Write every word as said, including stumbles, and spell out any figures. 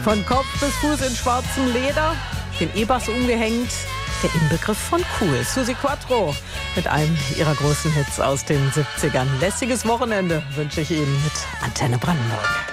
Von Kopf bis Fuß in schwarzem Leder, den E-Bass umgehängt, der Inbegriff von cool. Suzi Quatro mit einem ihrer großen Hits aus den siebzigern. Lässiges Wochenende wünsche ich Ihnen mit Antenne Brandenburg.